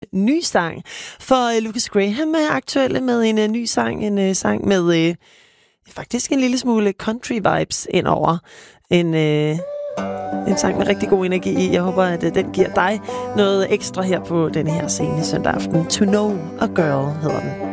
ny sang. For Lucas Graham er aktuelle med en ny sang. En sang med faktisk en lille smule country vibes indover. En sang med rigtig god energi i. Jeg håber, at den giver dig noget ekstra her på denne her sene søndag aften. To Know a Girl hedder den.